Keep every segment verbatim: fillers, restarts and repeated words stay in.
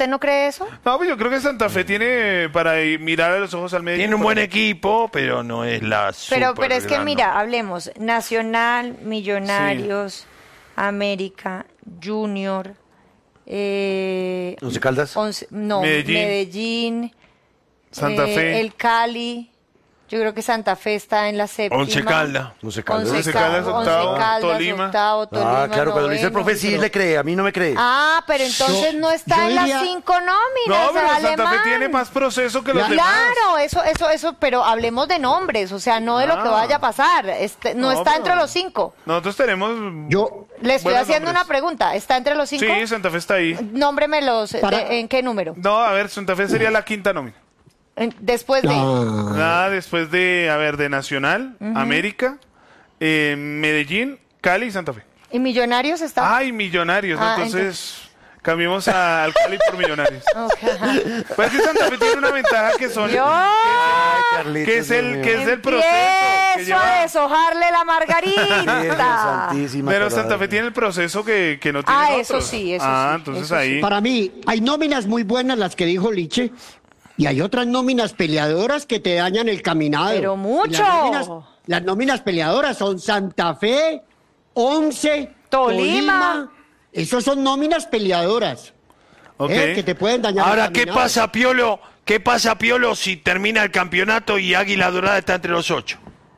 ¿Usted no cree eso? No, pues yo creo que Santa Fe tiene para mirar a los ojos al medio. Tiene un buen equipo, pero no es la Pero, super pero es que gran, mira, ¿no? hablemos, Nacional, Millonarios, sí. América, Junior, eh, ¿Once Caldas? Once, no, Medellín, Medellín Santa eh, Fe, el Cali. Yo creo que Santa Fe está en la séptima. Once Caldas. Once Caldas. Once Once Caldas, Once octavo, Caldas, Tolima. octavo, Tolima, Ah, claro, cuando le dice el noveno, profe sí pero- le cree, a mí no me cree. Ah, pero entonces Yo- no está yo en diría- las cinco nóminas. No, pero Santa alemán. Fe tiene más proceso que los demás. Claro, eso, eso, eso, pero hablemos de nombres, o sea, no de lo que Ah. vaya a pasar. Este, no, No, está pero- entre los cinco. Nosotros tenemos... Yo, Le estoy buenos haciendo nombres. una pregunta. ¿Está entre los cinco? Sí, Santa Fe está ahí. Nómbremelos. Para- de- ¿En qué número? No, a ver, Santa Fe sería la quinta nómina. En- Después de... ah, Nada, después de, a ver, de Nacional, América, eh, Medellín, Cali y Santa Fe. ¿Y Millonarios está? Ay, Millonarios, Ah, entonces cambiemos a- al Cali por Millonarios. Ok. Pues que Santa Fe tiene una ventaja que son... Yo Carlitos, que es Dios el, mío. que es del proceso. Que empiezo a lleva, deshojarle la Virgen margarita. Santísima, pero pero- Santa Fe tiene el proceso que, que no tiene Ah, otros. eso sí, eso Ah, sí, entonces eso ahí... para mí, hay nóminas muy buenas las que dijo Liche, y hay otras nóminas peleadoras que te dañan el caminado. Pero Y mucho. Las nóminas, las nóminas peleadoras son Santa Fe, Once, Tolima. Tolima. Esos son nóminas peleadoras. Ok. ¿eh? Que te pueden dañar Ahora, el ¿qué caminado. pasa, Piolo? ¿Qué pasa, Piolo, si termina el campeonato y Águila Dorada está entre los ocho?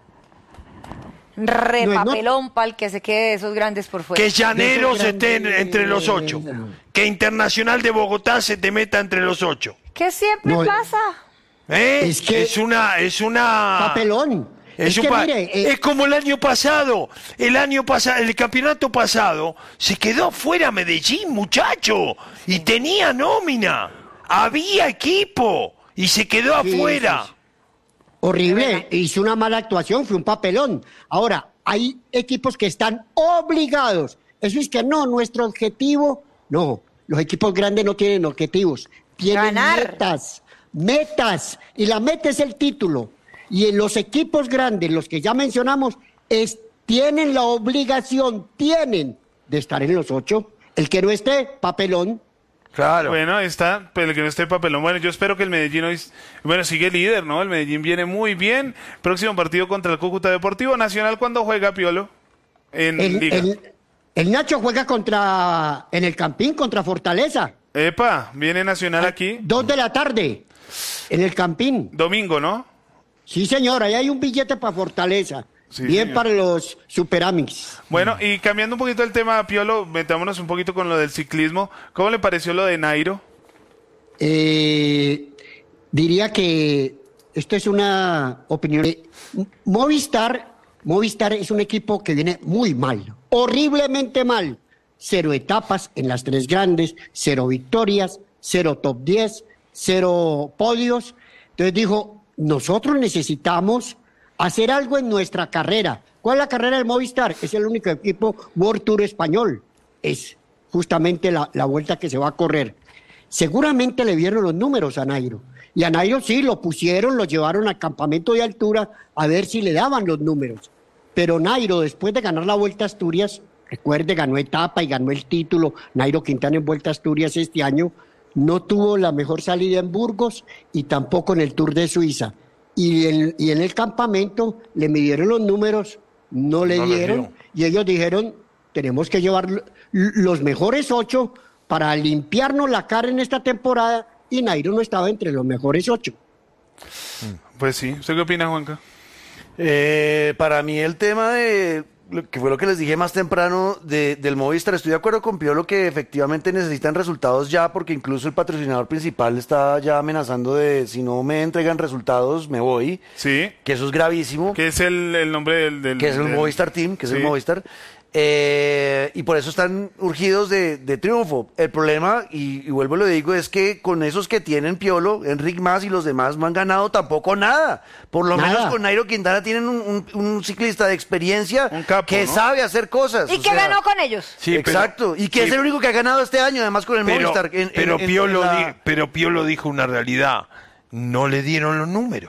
Repapelón para el que se quede de esos grandes por fuera. Que Llaneros Esos esté en- grandes- entre los ocho. Que Internacional de Bogotá se te meta entre los ocho. ¿Qué siempre No, pasa? ¿Eh? Es que- es una, es una. Papelón. Es, Es un que pa- mire, eh, es como el año pasado. El año pasado, el campeonato pasado, se quedó fuera Medellín, muchacho. Y tenía nómina. Había equipo. Y se quedó Sí, afuera. sí, sí. Horrible, hizo una mala actuación, fue un papelón. Ahora, hay equipos que están obligados. Eso es que no, nuestro objetivo, no, los equipos grandes no tienen objetivos, tienen Ganar. metas, metas, y la meta es el título. Y en los equipos grandes, los que ya mencionamos, es, tienen la obligación, tienen de estar en los ocho. El que no esté, papelón. Claro. Bueno, ahí está, pero el que no esté papelón. Bueno, yo espero que el Medellín hoy, bueno, sigue líder, ¿no? El Medellín viene muy bien. Próximo partido contra el Cúcuta Deportivo Nacional, ¿cuándo juega, Piolo? En El, Liga. el- el Nacho juega contra, en el Campín contra Fortaleza. Epa, viene Nacional aquí. Dos de la tarde, en el Campín. Domingo, ¿no? Sí, señor, ahí hay un billete para Fortaleza. Sí, Bien señor. para los Superamix. Bueno, y cambiando un poquito el tema, Piolo, metámonos un poquito con lo del ciclismo. ¿Cómo le pareció lo de Nairo? Eh, diría que esto es una opinión. Eh, Movistar, Movistar es un equipo que viene muy mal, horriblemente mal. Cero etapas en las tres grandes, cero victorias, cero top diez, cero podios. Entonces dijo, nosotros necesitamos hacer algo en nuestra carrera. ¿Cuál es la carrera del Movistar? Es el único equipo World Tour español. Es justamente la, la vuelta que se va a correr. Seguramente le vieron los números a Nairo. Y a Nairo sí, lo pusieron, lo llevaron al campamento de altura a ver si le daban los números. Pero Nairo, después de ganar la Vuelta a Asturias, recuerde, ganó etapa y ganó el título, Nairo Quintana en Vuelta a Asturias este año, no tuvo la mejor salida en Burgos y tampoco en el Tour de Suiza. Y en, y en el campamento le midieron los números, no le No les dieron, dio. y ellos dijeron, tenemos que llevar l- los mejores ocho para limpiarnos la cara en esta temporada, y Nairo no estaba entre los mejores ocho. Pues sí. ¿Usted qué opina, Juanca? Eh, para mí el tema de, lo que fue lo que les dije más temprano de, del Movistar, estoy de acuerdo con Piolo que efectivamente necesitan resultados ya, porque incluso el patrocinador principal está ya amenazando de si no me entregan resultados me voy, Sí. que eso es gravísimo, ¿Qué es el, el nombre del, del- que es el del- Movistar Team, que es Sí. el Movistar. Eh, y por eso están urgidos de, de triunfo. El problema, y, y vuelvo y lo digo, es que con esos que tienen Piolo, Enric Mas y los demás no han ganado tampoco nada. Por lo Nada. menos con Nairo Quintana tienen un, un- un ciclista de experiencia Un capo, que ¿no? sabe hacer cosas. ¿Y o qué sea, ganó con ellos? Sí, pero- exacto. Y que sí, es el único que ha ganado este año, además con el pero, Movistar. en- en- pero, en- Piolo en la- di- pero Piolo dijo una realidad. No le dieron los números.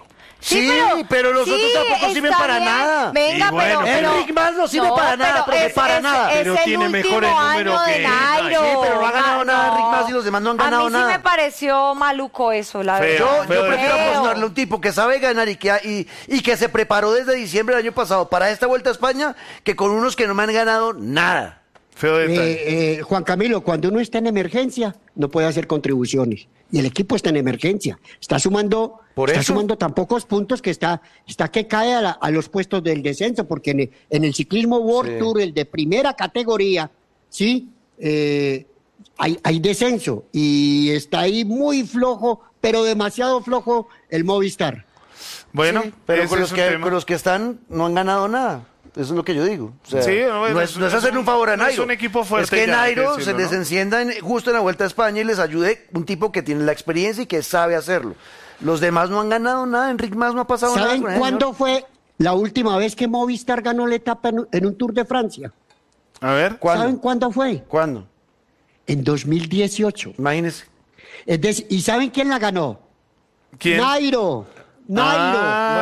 Sí, pero, pero los otros tampoco sirven está para bien. nada. Venga, Y bueno, pero, pero- Enric Mas no sirve para nada, pero profe, es- para es- nada. Es, Pero el tiene último mejores números año de que- Nairo. Sí, pero no ha ganado Ah, nada no. Enric Mas y los demás no han ganado A mí nada. sí me pareció maluco eso, la Feo. verdad. Yo, yo Feo. prefiero Feo. apostarle a un tipo que sabe ganar y que, ha- y, y que se preparó desde diciembre del año pasado para esta Vuelta a España que con unos que no me han ganado nada. Feo detalle. Eh, eh, Juan Camilo, cuando uno está en emergencia, no puede hacer contribuciones. Y el equipo está en emergencia. Está sumando, Por está eso. sumando tan pocos puntos que está, está que cae a, la- a los puestos del descenso, porque en el, en el ciclismo World Sí. Tour, el de primera categoría, sí, eh, hay, hay descenso. Y está ahí muy flojo, pero demasiado flojo el Movistar. Bueno, Sí, pero ese con es los, un que, tema. con los que están no han ganado nada. Eso es lo que yo digo. O sea, Sí, no, no, bueno, es, es- no es es hacerle un- un favor a no es Nairo. un equipo fuerte Es que ya, hay que Nairo se decirlo, les ¿no? encienda en- justo en la Vuelta a España y les ayude un tipo que tiene la experiencia y que sabe hacerlo. Los demás no han ganado nada. Enric Mas no ha pasado nada. ¿Saben con ese cuándo señor. fue la última vez que Movistar ganó la etapa en, un- en un Tour de Francia? A ver. ¿Cuándo? ¿Saben cuándo fue? ¿Cuándo? En dos mil dieciocho. Imagínese. Es decir, ¿y saben quién la ganó? ¿Quién? Nairo. Nairo.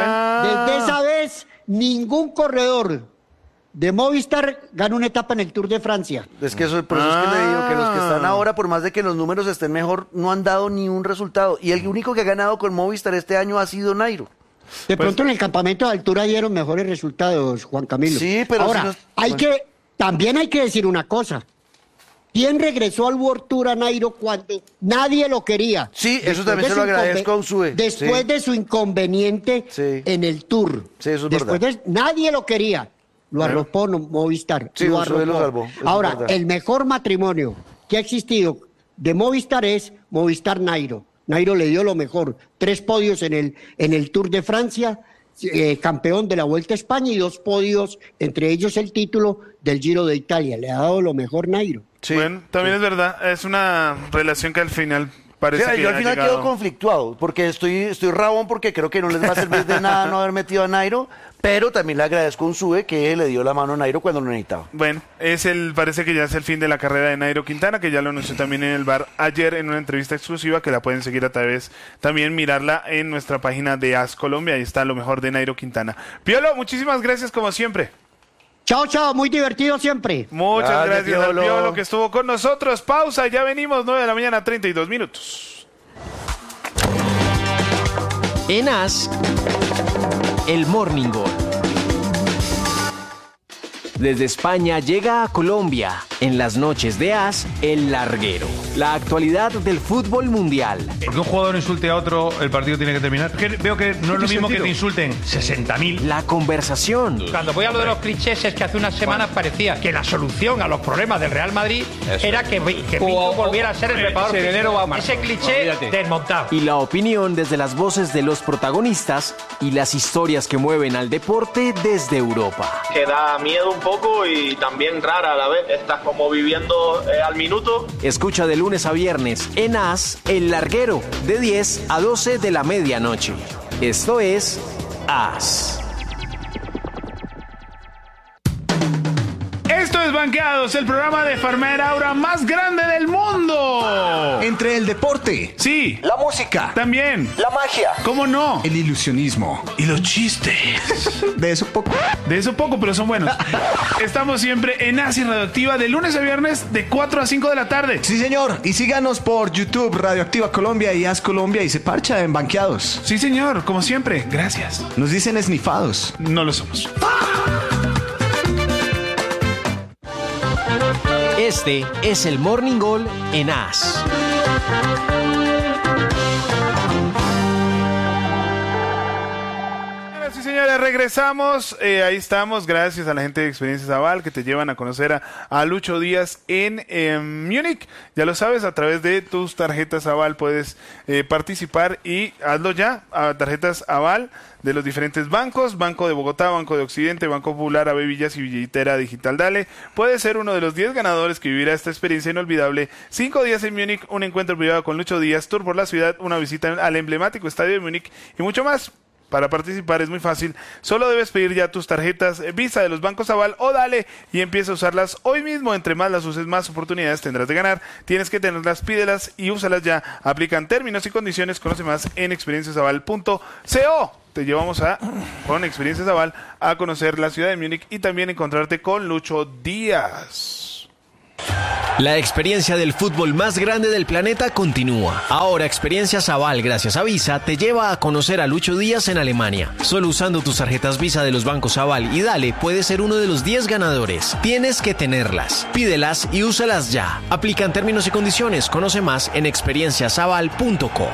Ah. Desde esa vez, ningún corredor de Movistar ganó una etapa en el Tour de Francia. Es que eso, por eso es que le digo que los que están Ah. ahora, por más de que los números estén mejor, no han dado ni un resultado. Y el único que ha ganado con Movistar este año ha sido Nairo. De Pues- pronto en el campamento de altura dieron mejores resultados, Juan Camilo. Sí, pero ahora si nos- hay bueno. que también hay que decir una cosa. ¿Quién regresó al World Tour a Nairo cuando nadie lo quería? Sí, eso Después también de se su lo agradezco incombe- a Unzue, Después sí. de su inconveniente Sí. en el Tour. Sí, eso es Después verdad. de- nadie lo quería. Lo Bueno. arropó no- Movistar. Sí, lo Unzue lo arropó. salvó, eso es Ahora, verdad. el mejor matrimonio que ha existido de Movistar es Movistar Nairo. Nairo le dio lo mejor. Tres podios en el, en el Tour de Francia, eh, campeón de la Vuelta a España y dos podios, entre ellos el título del Giro de Italia. Le ha dado lo mejor Nairo. Sí. Bueno, también es verdad. Es una relación que al final O parece sea, que yo al ha final llegado. quedo conflictuado, porque estoy, estoy rabón porque creo que no les va a servir de nada no haber metido a Nairo, pero también le agradezco a Unzue que le dio la mano a Nairo cuando lo necesitaba. Bueno, es el, parece que ya es el fin de la carrera de Nairo Quintana, que ya lo anunció también en el bar ayer en una entrevista exclusiva, que la pueden seguir a través, también mirarla en nuestra página de As Colombia, ahí está lo mejor de Nairo Quintana. Piolo, muchísimas gracias como siempre. Chao, chao, muy divertido siempre. Muchas Gracias, gracias al Piolo. Piolo que estuvo con nosotros. Pausa, ya venimos, nueve de la mañana, treinta y dos minutos. En As, el Morning Gol. Desde España llega a Colombia, en las noches de As, el larguero. La actualidad del fútbol mundial. Porque un jugador insulte a otro, el partido tiene que terminar. Que veo que no es lo mismo que te insulten sesenta mil. La conversación. Cuando voy a lo de los clichés es que hace unas semanas parecía que la solución a los problemas del Real Madrid era que, que Pinto volviera a ser el preparador ese físico. enero va a Ese cliché Olvídate. desmontado. Y la opinión desde las voces de los protagonistas y las historias que mueven al deporte desde Europa. Que da miedo un poco y también rara a la vez. Estás como viviendo eh, al minuto. Escucha de lunes a viernes en As, el larguero, de diez a doce de la medianoche. Esto es As. Esto es Banqueados, el programa de Farmer Aura más grande del mundo. Entre el deporte, Sí, la música, también. la magia, ¿Cómo no? el ilusionismo. Y los chistes. De eso poco. De eso poco, pero son buenos. Estamos siempre en Asi Radioactiva de lunes a viernes de cuatro a cinco de la tarde. Sí, señor. Y síganos por YouTube, Radioactiva Colombia y As Colombia y se parcha en Banqueados. Sí, señor, como siempre. Gracias. Nos dicen esnifados. No lo somos. Este es el Morning Gol en As. Señoras y señores, regresamos. Eh, ahí estamos, gracias a la gente de Experiencias Aval que te llevan a conocer a, a Lucho Díaz en eh, Múnich. Ya lo sabes, a través de tus tarjetas Aval puedes eh, participar y hazlo ya a tarjetas Aval de los diferentes bancos, Banco de Bogotá, Banco de Occidente, Banco Popular, A B Villas y Billetera Digital Dale. Puedes ser uno de los diez ganadores que vivirá esta experiencia inolvidable. Cinco días en Múnich, un encuentro privado con Lucho Díaz, tour por la ciudad, una visita al emblemático estadio de Múnich y mucho más. Para participar es muy fácil, solo debes pedir ya tus tarjetas Visa de los bancos Aval o Dale y empieza a usarlas hoy mismo. Entre más las uses, más oportunidades tendrás de ganar. Tienes que tenerlas, pídelas y úsalas ya. Aplican términos y condiciones, conoce más en experiencias aval punto co. Te llevamos a, con Experiencias Aval, a conocer la ciudad de Múnich y también encontrarte con Lucho Díaz. La experiencia del fútbol más grande del planeta continúa. Ahora Experiencias Aval, gracias a Visa, te lleva a conocer a Lucho Díaz en Alemania. Solo usando tus tarjetas Visa de los bancos Aval y Dale puedes ser uno de los diez ganadores. Tienes que tenerlas, pídelas y úsalas ya. Aplican términos y condiciones. Conoce más en experiencias aval punto co.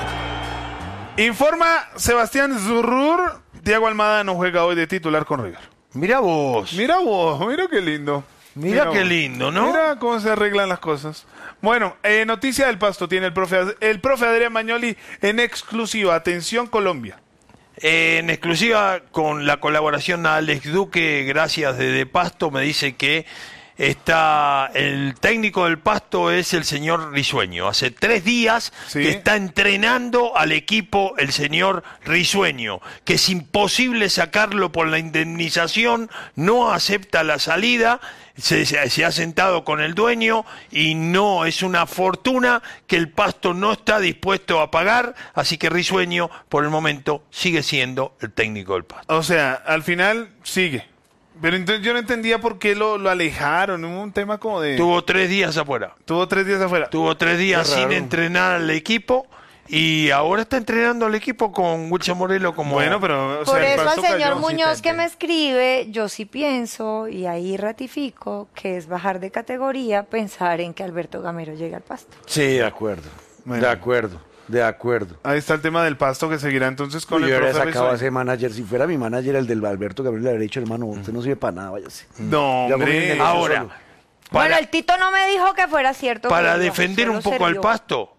Informa Sebastián Zurrur, Thiago Almada no juega hoy de titular con River. Mira vos. Mira vos, mira qué lindo. Mira, mira qué vos. lindo, ¿no? Mira cómo se arreglan las cosas. Bueno, eh, noticia del Pasto tiene el profe, el profe Adrián Magnoli en exclusiva. Atención, Colombia. Eh, en exclusiva con la colaboración a Alex Duque, gracias desde Pasto, me dice que está el técnico del Pasto es el señor Risueño. Hace tres días ¿Sí? que está entrenando al equipo el señor Risueño, que es imposible sacarlo por la indemnización, no acepta la salida, se, se ha sentado con el dueño y no es una fortuna que el Pasto no está dispuesto a pagar, así que Risueño por el momento sigue siendo el técnico del Pasto. O sea, al final sigue. Pero entonces yo no entendía por qué lo, lo alejaron, hubo un tema como de... Tuvo tres días afuera. Tuvo tres días afuera. Tuvo tres días sin entrenar al equipo y ahora está entrenando al equipo con Wilson Morelo como... Bueno, pero... O por sea, eso al señor cayó, Muñoz sí, que me escribe, yo sí pienso, y ahí ratifico, que es bajar de categoría pensar en que Alberto Gamero llegue al Pasto. Sí, de acuerdo, bueno. de acuerdo. De acuerdo. Ahí está el tema del Pasto que seguirá entonces con Uy, el yo profe habría sacado a ese manager. Si fuera mi manager, el del Alberto Gabriel, le habría dicho, hermano, usted no sirve para nada, váyase. No, hombre. Ahora, para, bueno, el Tito no me dijo que fuera cierto. Para que defender no, un poco sirvió. al Pasto,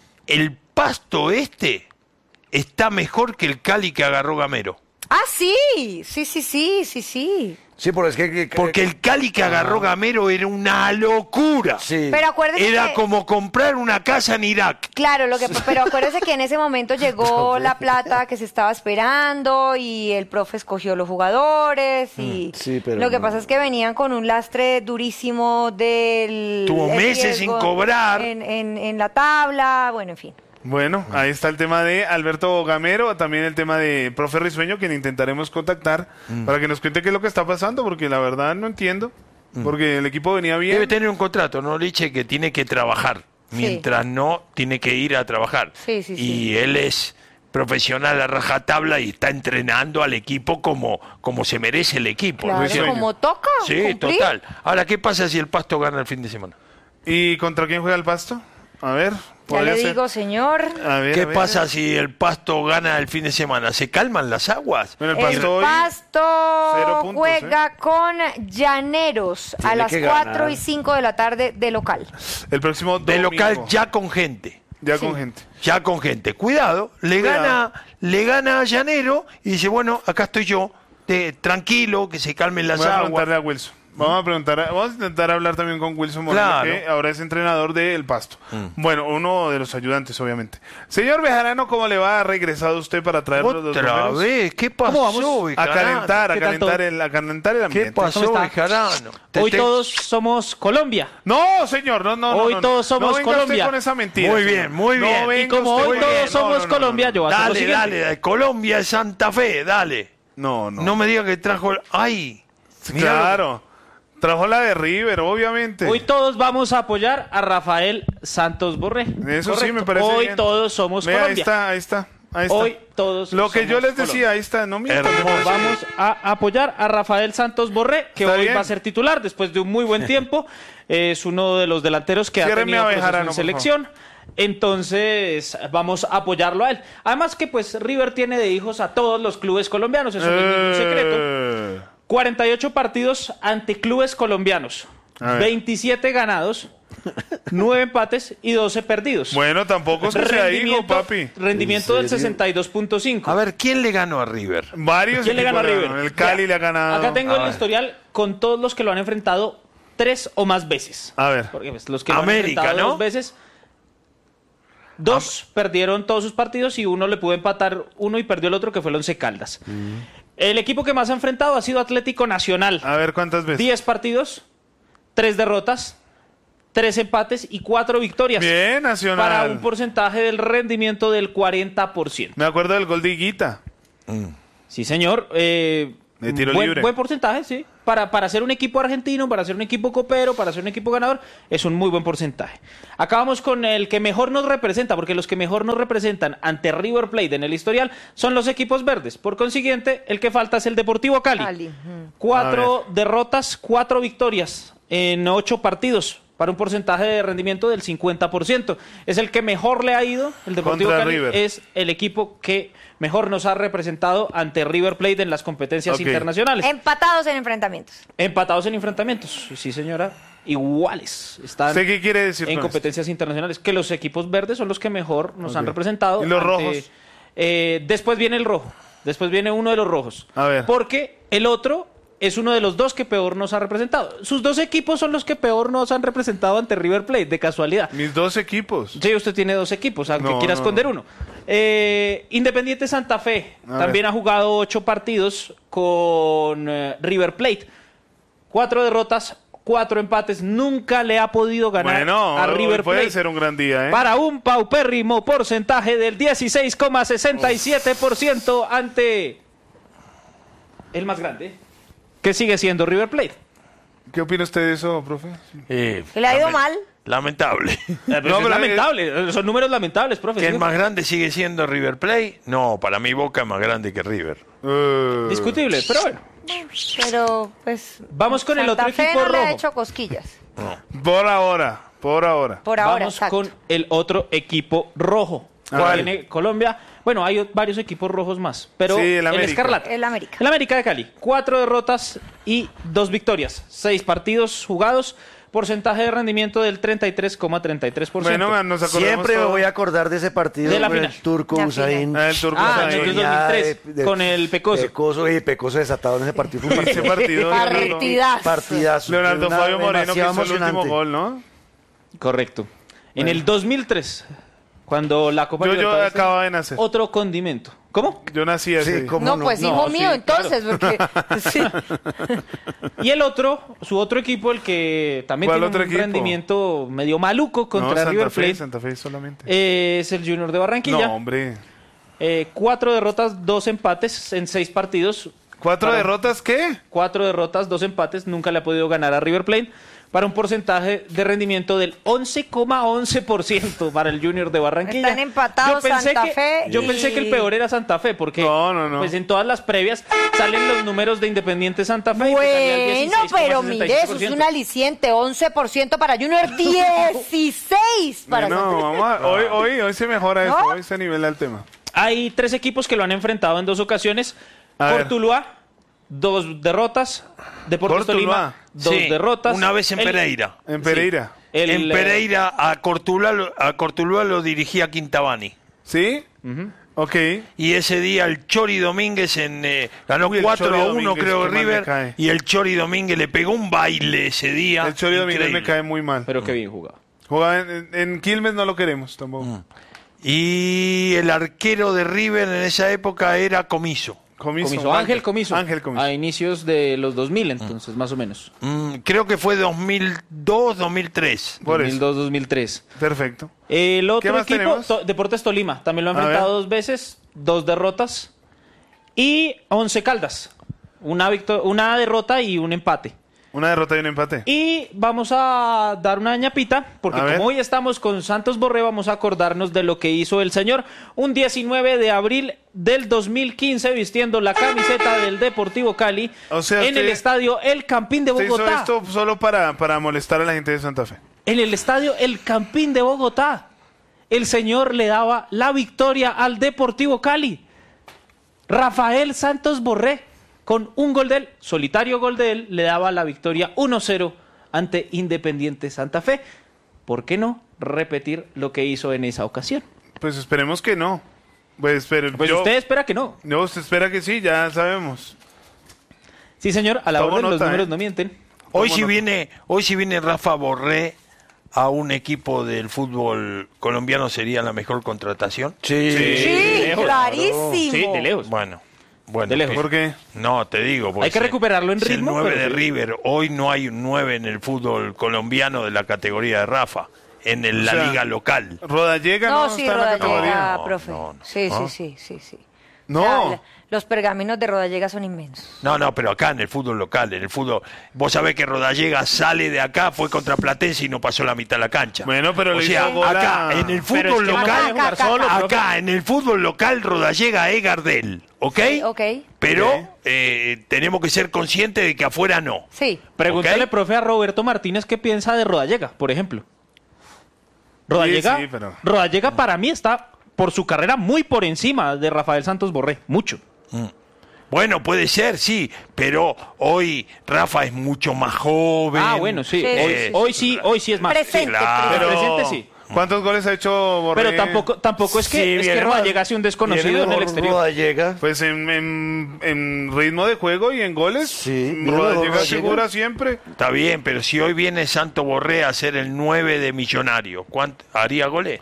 el Pasto este está mejor que el Cali que agarró Gamero. Ah, sí, sí, sí, sí, sí, sí. Sí, pero es que... que, que Porque el Cali que agarró Gamero era una locura. Sí. Pero acuérdese Era que, como comprar una casa en Irak. Claro, lo que, pero acuérdese que en ese momento llegó la plata que se estaba esperando y el profe escogió los jugadores y sí, pero lo que no. pasa es que venían con un lastre durísimo del... Tuvo el meses sin riesgo cobrar. En, en, en la tabla, bueno, en fin. Bueno, ahí está el tema de Alberto Gamero, también el tema de profe Risueño, quien intentaremos contactar mm. para que nos cuente qué es lo que está pasando, porque la verdad no entiendo, mm. porque el equipo venía bien. Debe tener un contrato, ¿no, Liche? Que tiene que trabajar, sí. mientras no, tiene que ir a trabajar. Sí, sí, y sí. él es profesional a rajatabla y está entrenando al equipo como, como se merece el equipo. Claro, ¿no? como toca. Sí, cumplir. total. Ahora, ¿qué pasa si el Pasto gana el fin de semana? ¿Y contra quién juega el Pasto? A ver. Ya le ser? digo, señor. A ver, ¿Qué a ver. pasa si el Pasto gana el fin de semana? ¿Se calman las aguas? Bueno, el El Pasto, hoy, Pasto cero puntos, juega ¿eh? con Llaneros Tiene a las que cuatro ganar. y cinco de la tarde de local. el próximo De domingo. local ya con gente. Ya Sí. con gente. Ya con gente. Cuidado, le Cuidado. gana, le gana a Llanero y dice, bueno, acá estoy yo, te- tranquilo, que se calmen las Voy a aguas. preguntarle a Wilson. Vamos a preguntar, a- vamos a intentar hablar también con Wilson Moreno, Claro. que ahora es entrenador del Pasto. Bueno, uno de los ayudantes, obviamente. Señor Bejarano, ¿cómo le va? ¿Ha regresado usted para traer los dos Otra números? vez, ¿qué pasó, A Bejarano? calentar, a ¿Qué tal calentar, todo? el, a calentar el ambiente. ¿Qué pasó, está? Bejarano? Te- Hoy te- todos somos Colombia. No, señor, no, no, no. Hoy no, no. todos somos no venga usted Colombia. con esa mentira. Muy señor. bien, muy No bien. venga Y como usted hoy con- todos no, somos no, no, no, Colombia, no. yo voy a hacer lo Dale, siguiente. dale, dale, Colombia es Santa Fe, dale. No, no. No me diga que trajo... el- ¡Ay! Mira lo- Claro. Trajo la de River, obviamente. Hoy todos vamos a apoyar a Rafael Santos Borré. Eso sí Correcto. me parece Hoy bien. todos somos Vea, ahí Colombia. está, ahí está. Ahí está. Hoy todos Lo que somos yo les decía, Colombia. ahí está. No mientan, Hermoso. me parece Vamos bien. a apoyar a Rafael Santos Borré, que Está hoy bien. va a ser titular después de un muy buen tiempo. Es uno de los delanteros que ha Ciérreme tenido a proceso Bejarano, en por selección. Entonces vamos a apoyarlo a él. Además que pues River tiene de hijos a todos los clubes colombianos, eso no es ningún secreto. Eh, cuarenta y ocho partidos ante clubes colombianos, A ver. veintisiete ganados, nueve empates y doce perdidos. Bueno, tampoco es que sea hijo, rendimiento papi. rendimiento del sesenta y dos punto cinco. A ver, ¿quién le ganó a River? Varios ¿Quién le ganó a equipos le River? ganaron. El Cali Vea, le ha ganado. Acá tengo A el ver. historial con todos los que lo han enfrentado tres o más veces. A ver. Porque pues, los que lo América, han enfrentado ¿no? dos veces. Dos perdieron todos sus partidos y uno le pudo empatar uno y perdió el otro, que fue el Once Caldas. Mm. El equipo que más ha enfrentado ha sido Atlético Nacional. A ver, ¿cuántas veces? Diez partidos, tres derrotas, tres empates y cuatro victorias. Bien, Nacional. Para un porcentaje del rendimiento del cuarenta por ciento. Me acuerdo del gol de Higuita. Mm. Sí, señor. Eh, de tiro buen, libre. Buen porcentaje, sí. Para, para ser un equipo argentino, para ser un equipo copero, para ser un equipo ganador, es un muy buen porcentaje. Acabamos con el que mejor nos representa, porque los que mejor nos representan ante River Plate en el historial son los equipos verdes. Por consiguiente, el que falta es el Deportivo Cali. Cali. Cuatro derrotas, cuatro victorias en ocho partidos, para un porcentaje de rendimiento del cincuenta por ciento. Es el que mejor le ha ido. El Deportivo Contra Cali River. es el equipo que mejor nos ha representado ante River Plate en las competencias Okay. internacionales. Empatados en enfrentamientos. Empatados en enfrentamientos, sí señora, iguales. Están ¿Usted qué quiere decir en con competencias internacionales. Que los equipos verdes son los que mejor nos Okay. han representado. ¿Y los ante- rojos? Eh, después viene el rojo, después viene uno de los rojos. A ver. Porque el otro es uno de los dos que peor nos ha representado. Sus dos equipos son los que peor nos han representado ante River Plate, de casualidad. Mis dos equipos. Sí, usted tiene dos equipos, aunque No, quiera no, esconder no. uno. Eh, Independiente Santa Fe A también ver. ha jugado ocho partidos con eh, River Plate. Cuatro derrotas, cuatro empates. Nunca le ha podido ganar Bueno, a hoy River puede Plate. ser un gran día, ¿eh? Para un paupérrimo porcentaje del dieciséis coma sesenta y siete por ciento ante el más grande, que sigue siendo River Plate. ¿Qué opina usted de eso, profe? Eh, ¿Que le ha ido lamen- mal? Lamentable. No, No, pero es pero lamentable, son números lamentables, profe. ¿Que ¿sí? el más grande sigue siendo River Plate? No, para mí Boca es más grande que River. Eh, Discutible, pero bueno. Pero, pues... Vamos con el Santa otro Fe equipo no le ha rojo. hecho cosquillas. Por ahora, por ahora. Por ahora, Vamos exacto. con el otro equipo rojo. ¿Cuál? Tiene Colombia. Bueno, hay varios equipos rojos más, pero Sí, el el, América. Escarlata. El América. El América de Cali. Cuatro derrotas y dos victorias. Seis partidos jugados. Porcentaje de rendimiento del treinta y tres coma treinta y tres por ciento. Bueno, nos acordamos Siempre me todo. voy a acordar de ese partido De la con final. el turco La Usain. Ah, el turco Ah, Usain. en el dos mil tres, con el Pecoso. Pecoso y Pecoso desatado en ese partido. Fue un Ese partido. partido. Leonardo, Partidazo. Partidazo. Leonardo Una- Fabio Moreno que hizo demasiado el último emocionante. gol, ¿no? Correcto. En el dos mil tres, cuando la Copa Yo, yo Libertadores acababa de nacer. otro condimento. ¿Cómo? Yo nací así. Sí, ¿cómo No, no? pues No, hijo sí, mío, entonces, porque... sí. Y el otro, su otro equipo, el que también ¿Cuál tiene otro un equipo? rendimiento medio maluco No, contra Santa River Fe, Plate, Santa Fe solamente. eh, es el Junior de Barranquilla. No, hombre. Eh, cuatro derrotas, dos empates en seis partidos. ¿Cuatro Para- derrotas qué? Cuatro derrotas, dos empates. Nunca le ha podido ganar a River Plate para un porcentaje de rendimiento del once coma once por ciento para el Junior de Barranquilla. Están empatados Yo pensé Santa que- Fe Yo y- pensé que el peor era Santa Fe, porque No, no, no. pues en todas las previas salen los números de Independiente Santa Fe. y pues salía el Bueno, dieciséis coma pero sesenta y mire, seis eso por es ciento. un aliciente, once por ciento para Junior, dieciséis para No, Santa Fe. vamos a- hoy, hoy, hoy se mejora ¿No? esto, hoy se nivela el tema. Hay tres equipos que lo han enfrentado en dos ocasiones. A ver. Cortuluá, dos derrotas. Deportes Cortuluá. Tolima, dos Sí, derrotas. una vez en El- Pereira. En Pereira. el, en eh, Pereira a Cortuluá, lo- a Cortuluá lo dirigía Quintabani. ¿Sí? Ok. Y ese día el Chori Domínguez en, eh, ganó Uy, el cuatro Chori a uno, Domínguez, creo, qué mal me River. cae. Y el Chori Domínguez le pegó un baile ese día. El Chori Domínguez increíble. me cae muy mal. Pero qué bien jugado. Jugaba en, en- en Quilmes, no lo queremos tampoco. Y el arquero de River en esa época era Comiso. Comiso. Comiso, Ángel Comiso. Ángel Comiso. A inicios de los dos mil, entonces, más o menos. Mm, creo que fue dos mil dos, dos mil tres. Por dos eso. mil dos, dos mil tres. Perfecto. El otro ¿Qué más equipo, tenemos? To- Deportes Tolima, también lo ha A enfrentado ver. dos veces, dos derrotas. Y Once Caldas, una, victo- una derrota y un empate. Una derrota y un empate. Y vamos a dar una ñapita, porque A ver. como hoy estamos con Santos Borré, vamos a acordarnos de lo que hizo el señor un diecinueve de abril del dos mil quince, vistiendo la camiseta del Deportivo Cali O sea, en usted- el estadio El Campín de Se hizo Bogotá. esto solo para, para molestar a la gente de Santa Fe. En el estadio El Campín de Bogotá. El señor le daba la victoria al Deportivo Cali. Rafael Santos Borré, con un gol de él, solitario gol de él, le daba la victoria uno cero ante Independiente Santa Fe. ¿Por qué no repetir lo que hizo en esa ocasión? Pues esperemos que no. Pues, pero Pues yo, usted espera que no. No, usted espera que sí, ya sabemos. Sí, señor, a la Tomo orden los nota, números ¿eh? no mienten. Hoy ¿Cómo si no? viene, hoy si viene Rafa Borré a un equipo del fútbol colombiano sería la mejor contratación? Sí, Sí, de lejos. clarísimo. Sí, de lejos. Bueno, bueno. De lejos. ¿Por qué? No, te digo. porque Hay que es- recuperarlo en es ritmo, el nueve pero de sí. River. Hoy no hay un nueve en el fútbol colombiano de la categoría de Rafa, en el- O la sea, liga local. Rodallega no, No, sí, está en la categoría. Rodallega, No, profe. no, no. Sí, ¿Ah? sí, sí, sí, sí. No. O sea, la- los pergaminos de Rodallega son inmensos. No, no, pero acá en el fútbol local, en el fútbol... Vos sabés que Rodallega sale de acá, fue contra Platense y no pasó la mitad de la cancha. Bueno, pero o le sea, hizo gol acá, a- en el Pero es fútbol que no local... puede jugar acá, solo, acá. profe. Acá, en el fútbol local, Rodallega es Gardel, ¿ok? Ok. Pero Ok. eh, tenemos que ser conscientes de que afuera no. Sí. Pregúntale, ¿Ok? profe, a Roberto Martínez qué piensa de Rodallega, por ejemplo. Rodallega, sí, pero- Rodallega para mí está, por su carrera, muy por encima de Rafael Santos Borré. Mucho. Bueno, puede ser, sí, pero hoy Rafa es mucho más joven. Ah, bueno, sí. Sí, hoy, sí, sí, hoy sí, hoy sí es más. Presente, claro. presente. Pero, presente sí. ¿cuántos goles ha hecho Borré? Pero tampoco, tampoco es que, Sí, es que viene Rodallega más- sea un viene desconocido en mejor el exterior. Rodallega. Pues en, en, en ritmo de juego y en goles, Sí, mira, Rodallega Rodallega. figura siempre. Está bien, pero si hoy viene Santo Borré a ser el nueve de Millonario, ¿cuánto haría goles?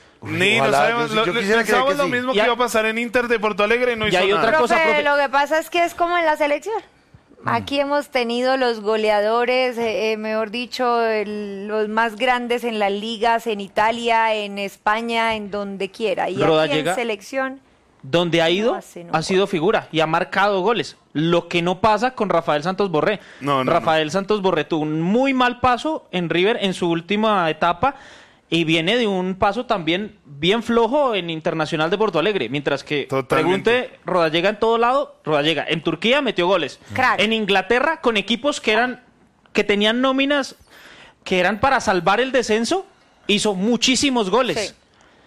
Ni lo ojalá, sabemos, yo- lo, yo le- quisiera creer pensábamos que lo sí. mismo Ya- que iba a pasar en Inter de Porto Alegre y no Y hizo hay nada. otra cosa, Profe, profe. lo que pasa es que es como en la selección. Aquí hemos tenido los goleadores, eh, eh, mejor dicho, el- los más grandes en las ligas, en Italia, en España, en donde quiera. Y aquí Rodallega- en selección, Donde ha ido, No hace, no ha sido figura y ha marcado goles. Lo que no pasa con Rafael Santos Borré. No, no, Rafael Santos Borré tuvo un muy mal paso en River en su última etapa y viene de un paso también bien flojo en Internacional de Porto Alegre. Mientras que, Totalmente. pregunte, Rodallega en todo lado, Rodallega. En Turquía metió goles. Crack. En Inglaterra con equipos que eran que tenían nóminas que eran para salvar el descenso, hizo muchísimos goles. Sí.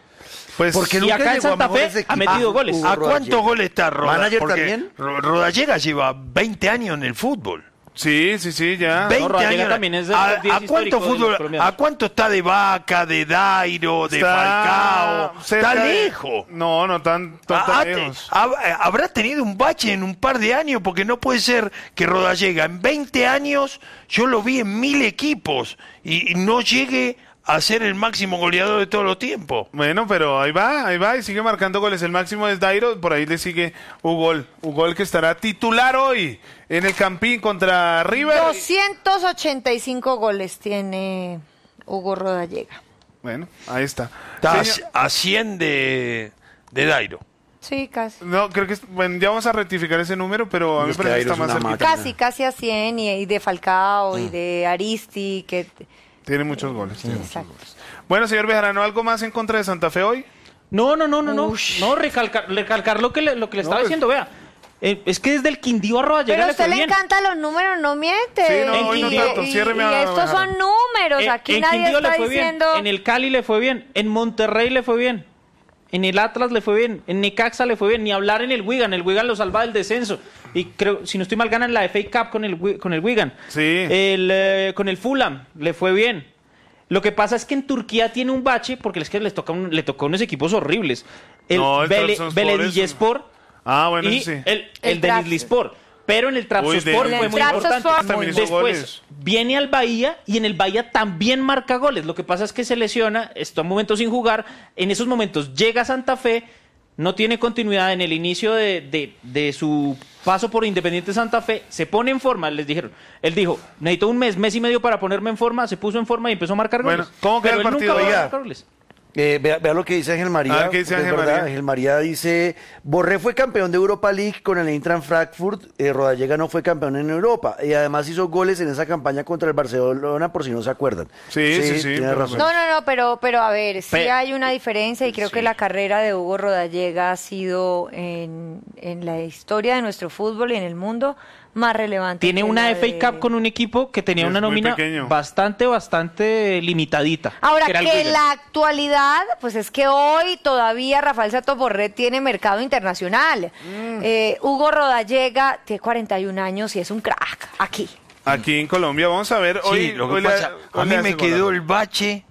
Pues, Porque Y nunca acá en llegó a Santa mejores Fe ha equipos. metido goles. Hugo ¿A Rodallega. cuántos goles está Rodallega? ¿Manager Porque también? Ro- Rodallega lleva veinte años en el fútbol. sí, sí, sí, ya. veinte Rodallega años. también es del ¿A, top diez a cuánto histórico de los fútbol? colombianos. ¿A cuánto está de Vaca, de Dairo, de Está Falcao? cerca Está de- lejos. No, no tan, tan, tan Ah, te- lejos. hab- habrá tenido un bache en un par de años porque no puede ser que Rodallega en veinte años yo lo vi en mil equipos y, y no llegue a ser el máximo goleador de todos los tiempos. Bueno, pero ahí va, ahí va y sigue marcando goles. El máximo es Dairo, por ahí le sigue Ugol. Ugol que estará titular hoy en el Campín contra River. doscientos ochenta y cinco goles tiene Hugo Rodallega. Bueno, ahí está. Está Señor- a cien de, de Dairo. Sí, casi. no, creo que es- bueno, ya vamos a rectificar ese número, pero a mí me Es que parece que Dairo está es más una cerquita. Casi, casi a cien y, y de Falcao Mm. y de Aristi, que... Tiene muchos goles. tiene muchos Exacto. goles. Bueno, señor Bejarano, ¿algo más en contra de Santa Fe hoy? No, no, no, no, no. Ush. No, recalcar, recalcar lo que le, lo que le estaba pues- diciendo, vea. Eh, es que desde el Quindío a Rodallega Pero a le usted fue le bien. encantan los números, no miente. Sí, no, hoy no y, tanto, y- ciérreme y a- estos a- son números, Eh, aquí en nadie Quindío está le fue diciendo... bien, en el Cali le fue bien, en Monterrey le fue bien, en el Atlas le fue bien, en Necaxa le fue bien, ni hablar en el Wigan, el Wigan lo salva del descenso. Y creo, si no estoy mal, ganan la F A Cup con el, Wi- con el Wigan. Sí. El, eh, con el Fulham le fue bien. Lo que pasa es que en Turquía tiene un bache porque es que les toca un- le tocó unos equipos horribles. El, No, el Bele- Trabzonspor Belediyespor Ah, bueno, y eso sí. el, El el Denizlispor. Pero en el Trabzonspor Uy, fue el muy Trabzonspor importante. también hizo Después goles. viene al Bahía y en el Bahía también marca goles. Lo que pasa es que se lesiona, está un momento sin jugar. En esos momentos llega a Santa Fe, no tiene continuidad en el inicio de, de- de su paso por Independiente Santa Fe, se pone en forma, les dijeron. Él dijo, necesito un mes, mes y medio para ponerme en forma, se puso en forma y empezó a marcar Bueno, goles. ¿cómo queda Pero el él partido? nunca va a Oiga. marcar goles. Eh, vea, vea lo que dice Ángel María. A ver, ¿qué dice porque es Ángel verdad, María? Ángel María dice, Borré fue campeón de Europa League con el Eintracht Frankfurt, eh, Rodallega no fue campeón en Europa y además hizo goles en esa campaña contra el Barcelona por si no se acuerdan. Sí, sí, sí, tiene pero- razón. No, no, no, pero, pero a ver, sí Pe- hay una diferencia y creo que la carrera de Hugo Rodallega ha sido en, en la historia de nuestro fútbol y en el mundo más relevante. Tiene que una la F de- A Cup con un equipo que tenía Es una muy nómina pequeño. bastante, bastante limitadita. Ahora que era el que en Wigan. la actualidad, pues es que hoy todavía Rafael Santos Borré tiene mercado internacional. Mm. Eh, Hugo Rodallega tiene cuarenta y un años y es un crack aquí. Aquí en Colombia, vamos a ver. Hoy, Sí, lo que hoy le- pasa, hoy a le mí hace me quedó gol. el bache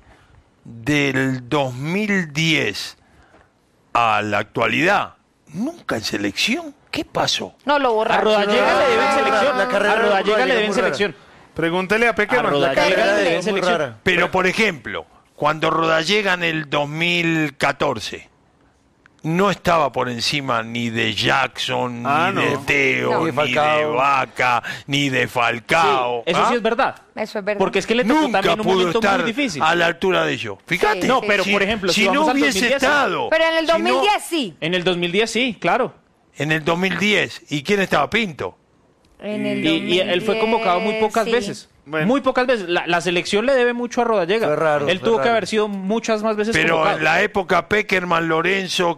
del dos mil diez a la actualidad. Nunca en selección. ¿Qué pasó? No lo A borraron. Rodallega le deben la- selección. la carrera a de Rodallega Rodallega le deben muy rara. selección. Pregúntele a Peckerman. A la Rodallega carrera de de- esa selección. Pero, por ejemplo, cuando Rodallega en el dos mil catorce no estaba por encima ni de Jackson, Ah, ni no. de Teo, No. Ni de ni de Falcao. Vaca, ni de Falcao. Eso ¿ah? sí es verdad. Eso es verdad. Porque es que le tocó Nunca también un pudo momento estar muy difícil. a la altura de ellos. Fíjate. Sí, No, sí. pero si, por ejemplo, si, si vamos no al hubiese dos mil diez, estado. Pero en el si dos mil diez no- sí. En el dos mil diez sí, claro. En el dos mil diez. ¿Y quién estaba? Pinto. En el Y, y él fue convocado muy pocas sí. veces. Bueno. Muy pocas veces. La, la selección le debe mucho a Rodallega. Fue raro, Él fue tuvo que raro. haber sido muchas más veces Pero convocado. en la época Peckerman, Lorenzo,